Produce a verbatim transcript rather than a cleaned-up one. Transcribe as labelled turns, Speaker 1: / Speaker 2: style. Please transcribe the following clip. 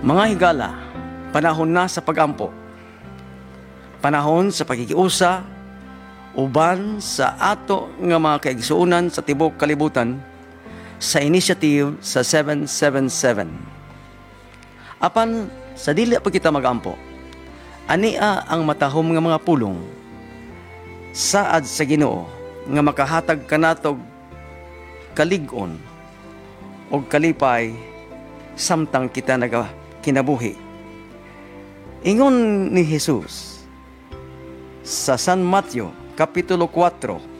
Speaker 1: Mga higala, panahon na sa pag-ampo. Panahon sa pagkikiusa, uban sa ato nga mga kaigsuunan sa tibok kalibutan sa initiative sa seven seven seven. Apan sa dili pa kita mag-ampo, ania ang matahom nga mga pulong saad sa Ginoo nga makahatag kanatog kalig-on o kalipay samtang kita naga kinabuhi. Ingon ni Jesus sa San Mateo Kapitulo four,